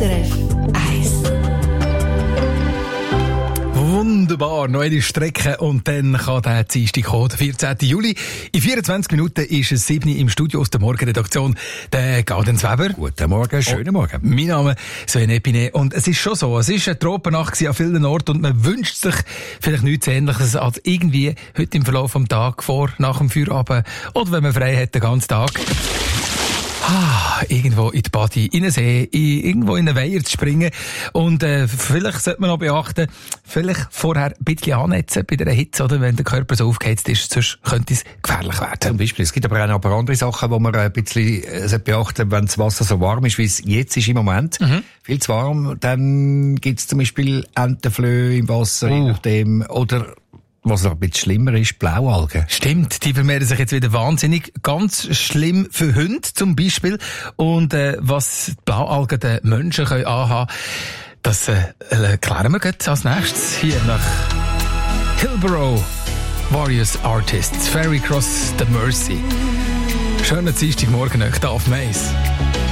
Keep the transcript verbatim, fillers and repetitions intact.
S R F eins. Wunderbar, noch eine Strecke und dann kann der Dienstag kommen, der vierzehnten Juli. In vierundzwanzig Minuten ist es sieben im Studio aus der Morgenredaktion. Der Gaudenz Weber. Guten Morgen, schönen Morgen. Oh, mein Name ist Sven Epine und es ist schon so, es ist eine Tropennacht an vielen Orten und man wünscht sich vielleicht nichts Ähnliches als irgendwie heute im Verlauf des Tages vor, nach dem Feierabend oder wenn man frei hat den ganzen Tag. Ah, irgendwo in die Body, in den See, in, irgendwo in einen Weiher zu springen. Und äh, vielleicht sollte man noch beachten, vielleicht vorher ein bisschen annetzen bei der Hitze, oder? Wenn der Körper so aufgeheizt ist, sonst könnte es gefährlich werden. Zum Beispiel. Es gibt aber auch noch ein paar andere Sachen, die man ein bisschen äh, beachten, wenn das Wasser so warm ist, wie es jetzt ist im Moment. Mhm. Viel zu warm, dann gibt es zum Beispiel Entenflöhe im Wasser, oh. je nachdem, oder was noch ein bisschen schlimmer ist, Blaualgen. Stimmt, die vermehren sich jetzt wieder wahnsinnig. Ganz schlimm für Hunde zum Beispiel. Und äh, was die Blaualgen den Menschen können anhaben, das äh, erklären wir jetzt als nächstes hier nach Hillborough. Various Artists, Ferry Cross the Mersey. Schönen Dienstagmorgen euch da auf Mais.